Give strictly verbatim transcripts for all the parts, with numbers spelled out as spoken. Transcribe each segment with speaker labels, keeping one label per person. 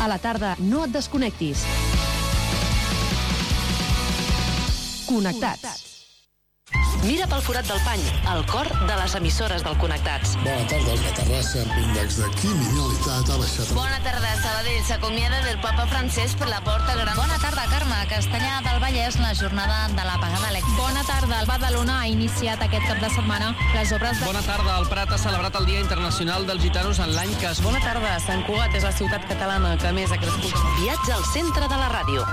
Speaker 1: A la tarda, no et desconnectis. Connectats. Mira pel forat del pany, el cor de les emissores del Connectats.
Speaker 2: Bona tarda, la Terrassa, amb índex de criminalitat ha baixat.
Speaker 3: Bona tarda, Sabadell s'acomiada del papa francès per la porta gran.
Speaker 4: Bona tarda, Carme. Castellà del Vallès, la jornada de l'apagada elèctrica.
Speaker 5: Bona tarda, el Badalona ha iniciat aquest cap de setmana les obres de...
Speaker 6: Bona tarda, el Prat ha celebrat el Dia Internacional dels Gitanos en l'any que es...
Speaker 7: Bona tarda, Sant Cugat és la ciutat catalana que més ha crescut.
Speaker 1: Viatge al centre de la ràdio.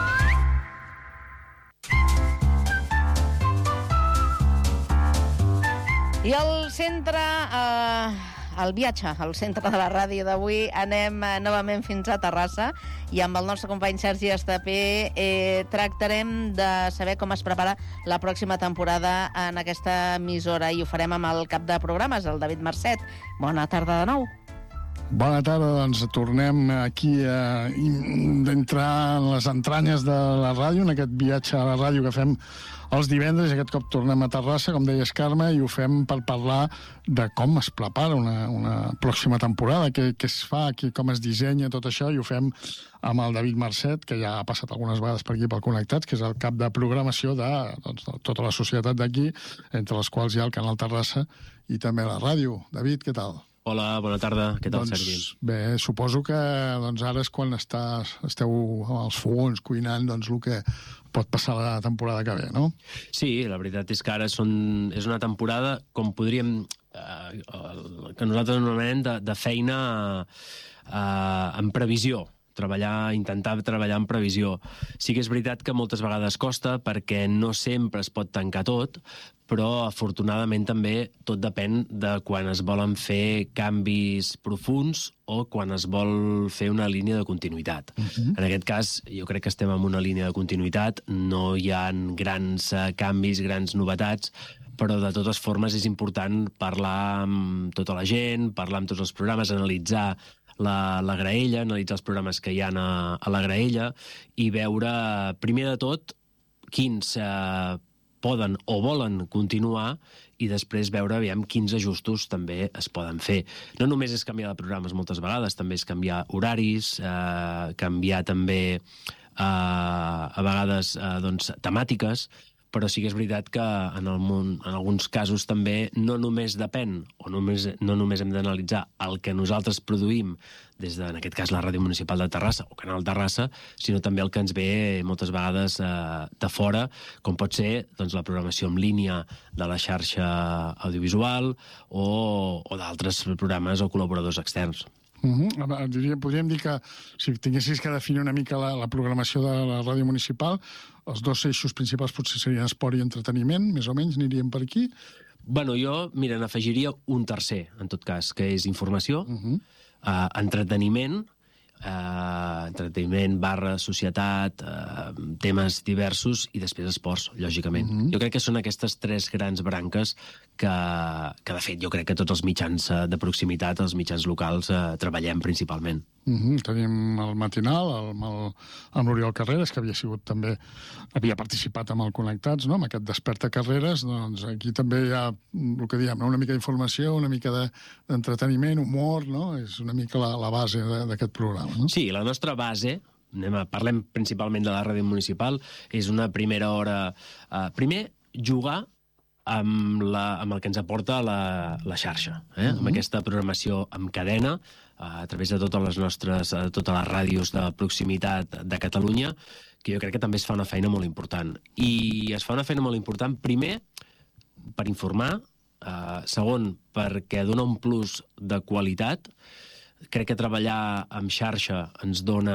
Speaker 8: I al centre, eh, el viatge al centre de la ràdio d'avui, anem eh, novament fins a Terrassa i amb el nostre company Sergi Estapé eh, tractarem de saber com es prepara la pròxima temporada en aquesta emissora i ho farem amb el cap de programes, el David Marcet. Bona tarda de nou.
Speaker 9: Bona tarda, doncs tornem aquí a entrar en les entranyes de la ràdio, en aquest viatge a la ràdio que fem els divendres. Aquest cop tornem a Terrassa, com deies, Carme, i ho fem per parlar de com es prepara una, una pròxima temporada, què, què es fa, què, com es dissenya tot això, i ho fem amb el David Marcet, que ja ha passat algunes vegades per aquí pel Connectats, que és el cap de programació de, doncs, de tota la societat d'aquí, entre les quals hi ha el Canal Terrassa i també la ràdio. David, què tal?
Speaker 10: Hola, bona tarda. Què tal,
Speaker 9: doncs,
Speaker 10: Sergi?
Speaker 9: Bé, suposo que doncs, ara és quan estàs, esteu als fogons cuinant doncs, el que pot passar la temporada que ve, no?
Speaker 10: Sí, la veritat és que ara són, és una temporada, com podríem... Eh, que nosaltres anomenem de, de feina eh, en previsió. Treballar, intentar treballar en previsió. Sí que és veritat que moltes vegades costa perquè no sempre es pot tancar tot, però afortunadament també tot depèn de quan es volen fer canvis profunds o quan es vol fer una línia de continuïtat. Uh-huh. En aquest cas, jo crec que estem en una línia de continuïtat, no hi ha grans uh, canvis, grans novetats, però de totes formes és important parlar amb tota la gent, parlar amb tots els programes, analitzar la, la graella, analitzar els programes que hi ha a, a la graella i veure, primer de tot, quins eh, poden o volen continuar i després veure aviam quins ajustos també es poden fer. No només és canviar de programes moltes vegades, també és canviar horaris, eh, canviar també eh, a vegades eh, doncs, temàtiques, però sí que és veritat que en, el món, en alguns casos també no només depèn, o només, no només hem d'analitzar el que nosaltres produïm des de, en aquest cas, la Ràdio Municipal de Terrassa o Canal Terrassa, sinó també el que ens ve moltes vegades eh, de fora, com pot ser doncs, la programació en línia de la xarxa audiovisual o, o d'altres programes o col·laboradors externs.
Speaker 9: Uh-huh. Diria, podríem dir que si tinguessis que definir una mica la, la programació de la ràdio municipal, els dos eixos principals potser serien esport i entreteniment, més o menys aniríem per aquí.
Speaker 10: Bueno, jo, mira, n'afegiria un tercer, en tot cas, que és informació, uh-huh. uh, entreteniment, Uh, entreteniment barra societat, uh, temes diversos i després esports, lògicament. Mm-hmm. Jo crec que són aquestes tres grans branques que, que de fet, jo crec que tots els mitjans uh, de proximitat, els mitjans locals, uh, treballem principalment.
Speaker 9: Mm-hmm. Tenim el matinal el, amb, el, amb l'Oriol Carreras, que havia sigut també, havia participat amb el Connectats, no? Amb aquest Desperta Carreras, doncs aquí també hi ha el que diem, una mica d'informació, una mica de, d'entreteniment, humor, no? És una mica la, la base de, d'aquest programa. No?
Speaker 10: Sí, la nostra base, anem a, parlem principalment de la ràdio municipal, és una primera hora... Uh, primer, jugar amb, la, amb el que ens aporta la, la xarxa, eh? Uh-huh. Amb aquesta programació amb cadena, uh, a través de totes les nostres, uh, totes les ràdios de proximitat de Catalunya, que jo crec que també es fa una feina molt important. I es fa una feina molt important, primer, per informar, uh, segon, perquè dona un plus de qualitat. Crec que treballar amb xarxa ens dona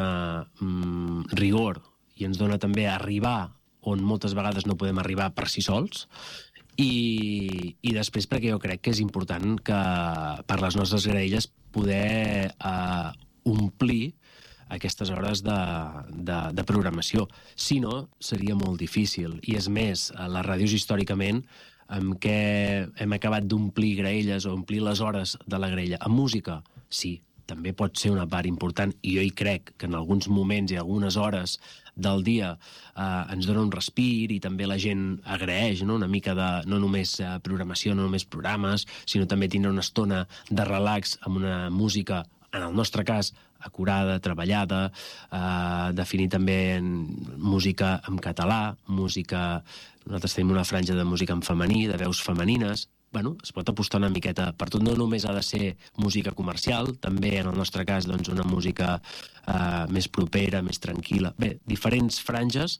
Speaker 10: mm, rigor i ens dona també arribar on moltes vegades no podem arribar per si sols i, i després perquè jo crec que és important que per les nostres graelles poder eh, omplir aquestes hores de, de, de programació. Si no, seria molt difícil. I és més, a les ràdios històricament amb què hem acabat d'omplir graelles o omplir les hores de la graella. Amb música, sí, també pot ser una part important i jo hi crec que en alguns moments i algunes hores del dia eh, ens dona un respir i també la gent agraeix, no? Una mica de no només eh, programació, no només programes, sinó també tindre una estona de relax amb una música, en el nostre cas, acurada, treballada, eh, definir també en música en català, música... Nosaltres tenim una franja de música en femení, de veus femenines. Bueno, es pot apostar una miqueta per tot. No només ha de ser música comercial, també en el nostre cas doncs, una música eh, més propera, més tranquil·la. Bé, diferents franges.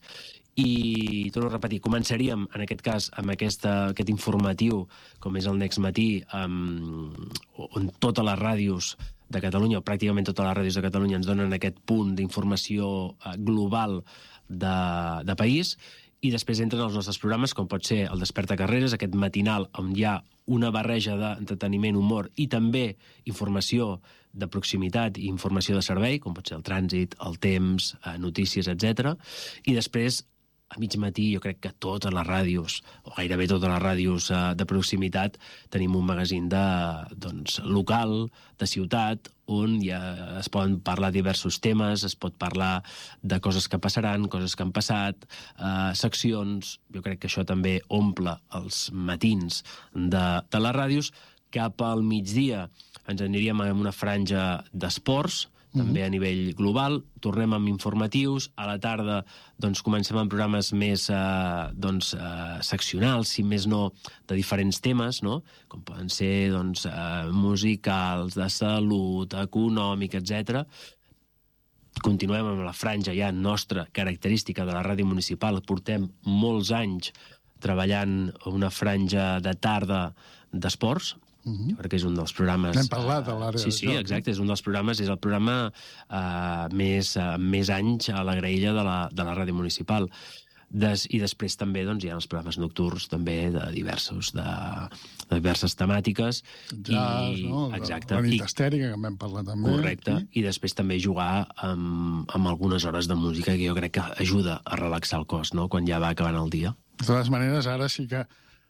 Speaker 10: I, torno a repetir, començaríem, en aquest cas, amb aquesta, aquest informatiu, com és el Next Matí, amb, on totes les ràdios de Catalunya, o pràcticament totes les ràdios de Catalunya, ens donen aquest punt d'informació eh, global de, de país, i després entren els nostres programes, com pot ser el Desperta Carreres, aquest matinal on hi ha una barreja d'entreteniment, humor, i també informació de proximitat i informació de servei, com pot ser el trànsit, el temps, eh, notícies, etcètera. I després, a mig matí, jo crec que totes les ràdios, o gairebé totes les ràdios eh, de proximitat, tenim un magazín de, doncs, local, de ciutat, on ja es poden parlar diversos temes, es pot parlar de coses que passaran, coses que han passat, eh, seccions. Jo crec que això també omple els matins de, de les ràdios. Cap al migdia ens aniríem a una franja d'esports, també a nivell global, tornem amb informatius, a la tarda doncs, comencem amb programes més eh, doncs, eh, seccionals, si més no, de diferents temes, no? Com poden ser doncs, eh, musicals, de salut, econòmic, etcètera. Continuem amb la franja ja nostra, característica de la ràdio municipal. Portem molts anys treballant una franja de tarda d'esports. Jo crec que és un dels programes...
Speaker 9: N'hem parlat a l'àrea
Speaker 10: Sí, sí, exacte, és un dels programes, és el programa eh, més, eh, més anys a la graella de la, de la ràdio municipal. Des, I després també doncs, hi ha els programes nocturns, també de diversos, de, de diverses temàtiques.
Speaker 9: Jazz,
Speaker 10: I,
Speaker 9: no?
Speaker 10: Exacte.
Speaker 9: La nit
Speaker 10: I,
Speaker 9: estèrica, que en vam parlar també.
Speaker 10: correcte, i, i després també jugar amb, amb algunes hores de música, que jo crec que ajuda a relaxar el cos, no?, quan ja va acabant el dia.
Speaker 9: De totes maneres, ara sí que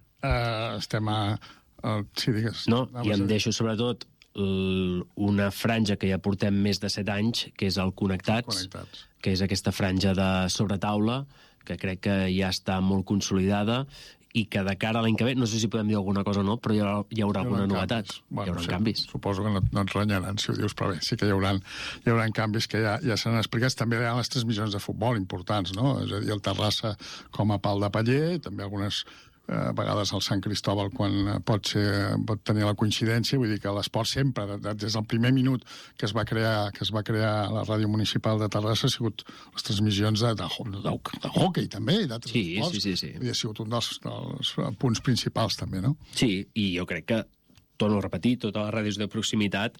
Speaker 9: eh, estem a... Uh, sí, digues.
Speaker 10: No, i em deixo sobretot l- una franja que ja portem més de set anys, que és el Connectats,
Speaker 9: Connectats.
Speaker 10: que és aquesta franja de sobretaula, que crec que ja està molt consolidada, i que de cara a l'any que ve, no sé si podem dir alguna cosa o no, però hi haurà, hi haurà alguna novetat.
Speaker 9: Bueno,
Speaker 10: hi haurà
Speaker 9: sí,
Speaker 10: canvis.
Speaker 9: Suposo que no, no et renyaran si ho dius, però bé, sí que hi haurà, hi haurà canvis que ja, ja s'han explicat. També hi ha les transmissions de futbol importants, no? És a dir, el Terrassa com a pal de paller, també algunes... a vegades el Sant Cristòbal, quan pot, ser, pot tenir la coincidència, vull dir que l'esport sempre, des del primer minut que es va crear, que es va crear la ràdio municipal de Terrassa, ha sigut les transmissions de, de, de, de hockey, també, i d'altres
Speaker 10: Sí,
Speaker 9: esports.
Speaker 10: sí, sí, sí.
Speaker 9: Vull dir, ha sigut un dels, dels punts principals, també, no?
Speaker 10: Sí, i jo crec que, torno a repetir, totes les ràdios de proximitat,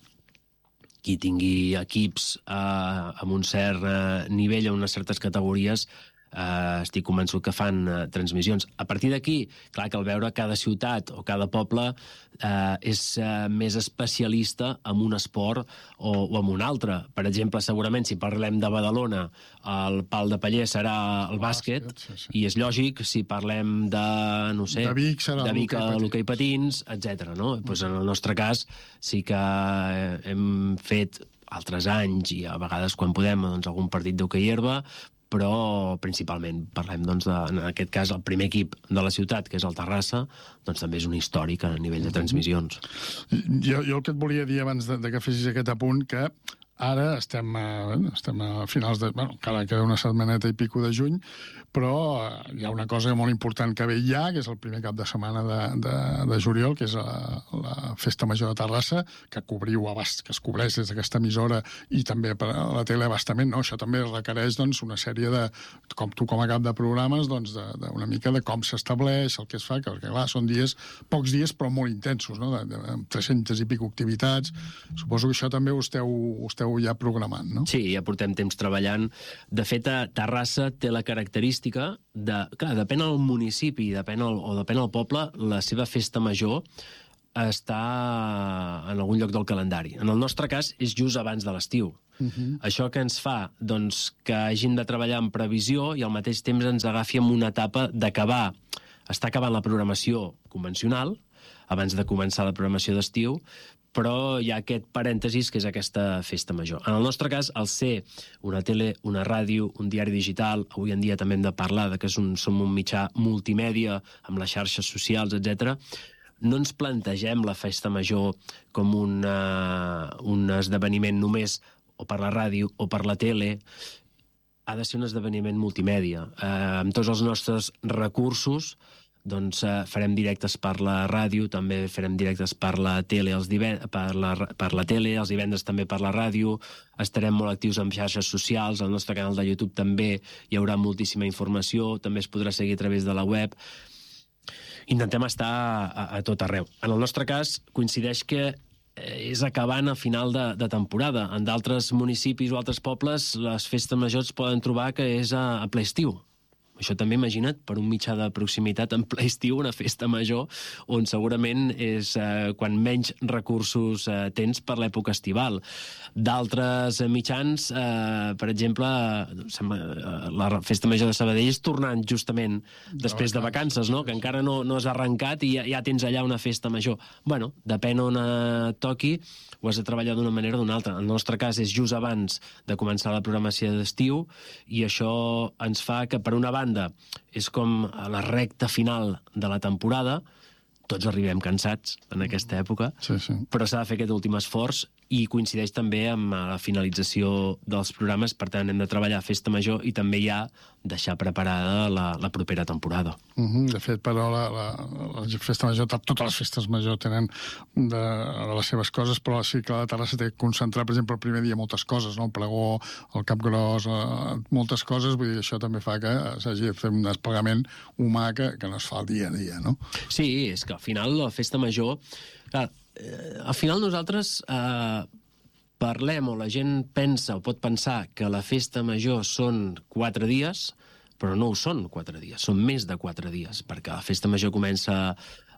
Speaker 10: qui tingui equips eh, amb un cert eh, nivell, en unes certes categories, Uh, estic convençut que fan uh, transmissions. A partir d'aquí, clar que al veure cada ciutat o cada poble uh, és uh, més especialista en un esport o, o en un altre. Per exemple, segurament, si parlem de Badalona, el pal de paller serà el bàsquet,
Speaker 9: bàsquet sí, sí.
Speaker 10: i és lògic, si parlem de, no sé,
Speaker 9: De Vic serà
Speaker 10: de Vic a
Speaker 9: l'hoquei
Speaker 10: l'hoquei patins, etcètera. No? Pues en el nostre cas sí que eh, hem fet altres anys, i a vegades quan podem, doncs, algun partit d'hoquei herba, però principalment parlem, doncs, de, en aquest cas, el primer equip de la ciutat, que és el Terrassa, doncs també és un històric a nivell de transmissions.
Speaker 9: Jo, jo el que et volia dir abans de, de que fessis aquest apunt, que ara estem a, bueno, estem a finals de... Bueno, encara queda una setmaneta i pico de juny, però hi ha una cosa molt important que ve ja, que és el primer cap de setmana de, de, de juliol, que és la, la Festa Major de Terrassa, que cobriu abast, que es cobreix des d'aquesta emissora i també per a la tele abastament, no? Això també requereix, doncs, una sèrie de, com tu com a cap de programes, doncs, de, de una mica de com s'estableix, el que es fa, que, que clar, són dies, pocs dies, però molt intensos, no? De, de, amb tres-centes i pico activitats. Suposo que això també ho esteu, ho esteu ja programant, no?
Speaker 10: Sí, ja portem temps treballant. De fet, a Terrassa té la característica de... Clar, depèn del municipi depèn el, o depèn del poble, la seva festa major està en algun lloc del calendari. En el nostre cas, és just abans de l'estiu. Uh-huh. Això que ens fa, doncs, que hagin de treballar en previsió i al mateix temps ens agafi en una etapa d'acabar, està acabant la programació convencional, abans de començar la programació d'estiu, però hi ha aquest parèntesis que és aquesta festa major. En el nostre cas, al ser una tele, una ràdio, un diari digital, avui en dia també hem de parlar de que és un, som un mitjà multimèdia amb les xarxes socials, etcètera, no ens plantegem la festa major com una, un esdeveniment només o per la ràdio, o per la tele, ha de ser un esdeveniment multimèdia. Eh, amb tots els nostres recursos, doncs eh, farem directes per la ràdio, també farem directes per la tele, els divendres, per, la, per la tele, els divendres també per la ràdio, estarem molt actius en xarxes socials, al nostre canal de YouTube també hi haurà moltíssima informació, també es podrà seguir a través de la web. Intentem estar a, a tot arreu. En el nostre cas, coincideix que és acabant a final de, de temporada. En d'altres municipis o altres pobles, les festes majors poden trobar que és a, a ple estiu. Això també, imagina't, per un mitjà de proximitat en ple estiu, una festa major, on segurament és eh, quan menys recursos eh, tens per l'època estival. D'altres mitjans, eh, per exemple, la festa major de Sabadell és tornant justament després de vacances, no? Que encara no, no has arrencat i ja, ja tens allà una festa major. Bueno, depèn on eh, toqui, ho has de treballar d'una manera o d'una altra. En el nostre cas és just abans de començar la programació d'estiu i això ens fa que, per una banda, és com a la recta final de la temporada, tots arribem cansats en aquesta època,
Speaker 9: sí, sí.
Speaker 10: però s'ha de fer aquest últim esforç i coincideix també amb la finalització dels programes, per tant hem de treballar a Festa Major i també ja deixar preparada la, la propera temporada.
Speaker 9: Uh -huh. De fet, però, la, la, la Festa Major, totes les festes majors tenen de, de les seves coses, però sí que la Terrassa té que concentrar, per exemple, el primer dia moltes coses, no? El pregó, el cap gros, eh, moltes coses, vull dir, això també fa que s'hagi de fer un desplegament humà que, que no es fa el dia a dia, no?
Speaker 10: Sí, és que al final la Festa Major... Clar, eh, al final nosaltres eh, parlem o la gent pensa o pot pensar que la Festa Major són quatre dies, però no ho són quatre dies, són més de quatre dies, perquè la Festa Major comença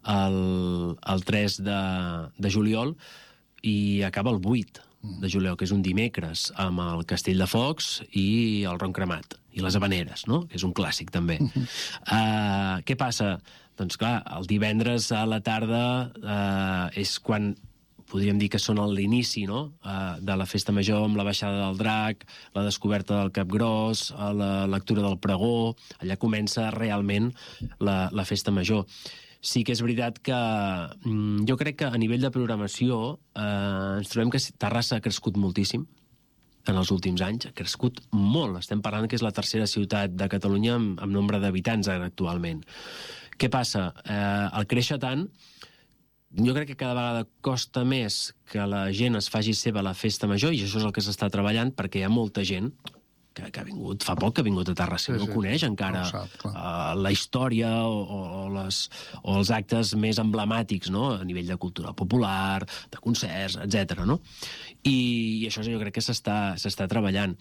Speaker 10: el, el tres de, de juliol i acaba el vuit de juliol, que és un dimecres, amb el Castell de Focs i el Ron Cremat, i les Havaneres, no? Que és un clàssic, també. Uh-huh. uh, què passa? Doncs clar, el divendres a la tarda eh, és quan podríem dir que són l'inici, no? eh, de la Festa Major, amb la baixada del drac, la descoberta del Cap Gros, la lectura del pregó, allà comença realment la, la Festa Major. Sí que és veritat que mm, jo crec que a nivell de programació eh, ens trobem que Terrassa ha crescut moltíssim en els últims anys, ha crescut molt. Estem parlant que és la tercera ciutat de Catalunya amb, amb nombre d'habitants actualment. Què passa? Eh, al créixer tant, jo crec que cada vegada costa més que la gent es faci seva la Festa Major, i això és el que s'està treballant, perquè hi ha molta gent que, que ha vingut, fa poc que ha vingut a Terrassa, sí, no sí. coneix encara no sap, uh, la història o, o, les, o els actes més emblemàtics, no? A nivell de cultura popular, de concerts, etcètera. No? I, I això jo crec que s'està s'està treballant.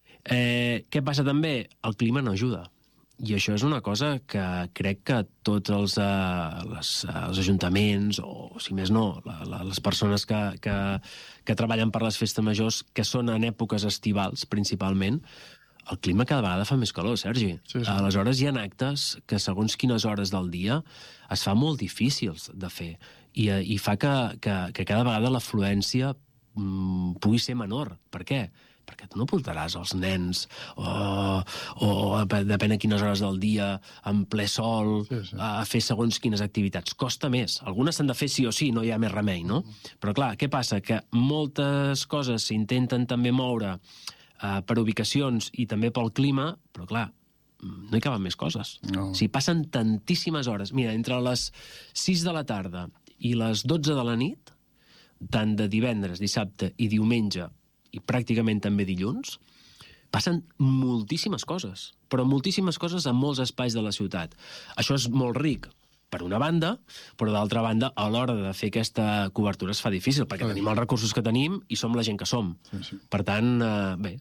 Speaker 10: Eh, què passa també? El clima no ajuda. I això és una cosa que crec que tots els, uh, les, uh, els ajuntaments, o si més no, la, la, les persones que, que, que treballen per les festes majors, que són en èpoques estivals, principalment, el clima cada vegada fa més calor, Sergi. Sí, sí. Aleshores hi ha actes que, segons quines hores del dia, es fa molt difícils de fer. I, i fa que, que, que cada vegada l'afluència mm, pugui ser menor. Per què? Perquè tu no portaràs els nens o, o depèn de quines hores del dia, en ple sol, sí, sí. a fer segons quines activitats. Costa més. Algunes s'han de fer sí o sí, no hi ha més remei, no? Però clar, què passa? Que moltes coses s'intenten també moure uh, per ubicacions i també pel clima, però clar, no hi caben més coses. No. O sigui, passen tantíssimes hores. Mira, entre les sis de la tarda i les dotze de la nit, tant de divendres, dissabte i diumenge, i pràcticament també dilluns, passen moltíssimes coses, però moltíssimes coses en molts espais de la ciutat. Això és molt ric, per una banda, però d'altra banda, a l'hora de fer aquesta cobertura es fa difícil, perquè sí. tenim els recursos que tenim i som la gent que som. Sí, sí. Per tant, eh, bé,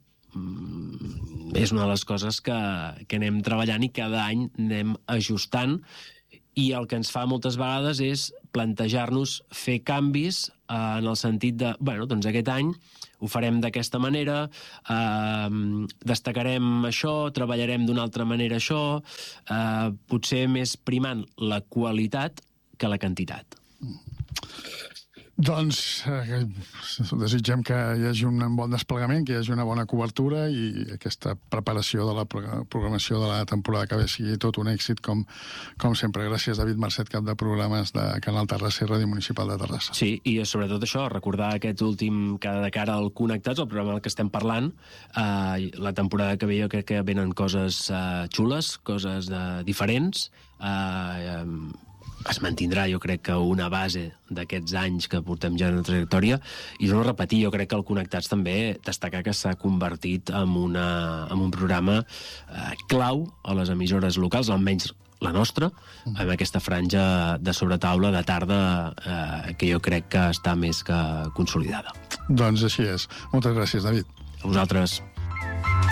Speaker 10: és una de les coses que, que anem treballant i cada any anem ajustant, i el que ens fa moltes vegades és plantejar-nos fer canvis eh, en el sentit de, bueno, doncs aquest any ho farem d'aquesta manera, eh, destacarem això, treballarem d'una altra manera això, eh, potser més primant la qualitat que la quantitat.
Speaker 9: Doncs eh, desitgem que hi hagi un bon desplegament, que hi hagi una bona cobertura i aquesta preparació de la programació de la temporada que ve sigui tot un èxit, com, com sempre. Gràcies, David Marcet, cap de programes de Canal Terrassa i Ràdio Municipal de Terrassa.
Speaker 10: Sí, i sobretot això, recordar aquest últim, que de cara al Connectats, el programa del que estem parlant, eh, la temporada que ve jo crec que venen coses eh, xules, coses eh, diferents, eh, eh, es mantindrà, jo crec, que una base d'aquests anys que portem ja en la trajectòria, i no repetir, jo crec que el Connectats també destacar que s'ha convertit en, una, en un programa eh, clau a les emissores locals, almenys la nostra, amb aquesta franja de sobretaula de tarda eh, que jo crec que està més que consolidada.
Speaker 9: Doncs així és. Moltes gràcies, David.
Speaker 10: A vosaltres.